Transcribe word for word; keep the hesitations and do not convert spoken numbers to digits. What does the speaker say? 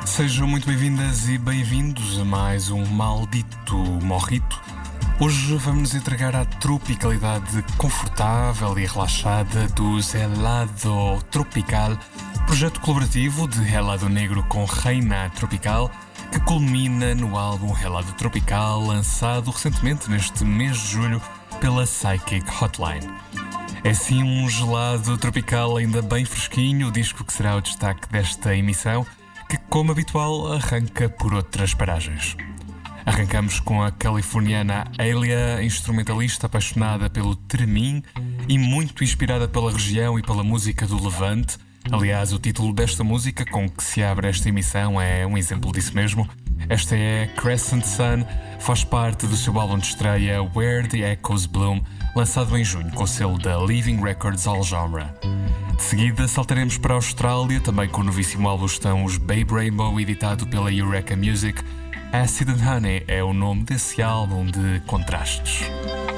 Sejam muito bem-vindas e bem-vindos a mais um Maldito Morrito. Hoje vamos nos entregar à tropicalidade confortável e relaxada dos Helado Tropical, projeto colaborativo de Helado Negro com Reina Tropical, que culmina no álbum Helado Tropical, lançado recentemente neste mês de julho pela Psychic Hotline. É sim um gelado tropical ainda bem fresquinho, o disco que será o destaque desta emissão, que, como habitual, arranca por outras paragens. Arrancamos com a californiana Alia, instrumentalista apaixonada pelo Tremim e muito inspirada pela região e pela música do Levante. Aliás, o título desta música com que se abre esta emissão é um exemplo disso mesmo. Esta é Crescent Sun, faz parte do seu álbum de estreia Where the Echoes Bloom, lançado em junho com o selo da Living Records All Genre. De seguida saltaremos para a Austrália, também com o novíssimo álbum estão os Babe Rainbow, editado pela Eureka Music. Acid and Honey é o nome desse álbum de contrastes.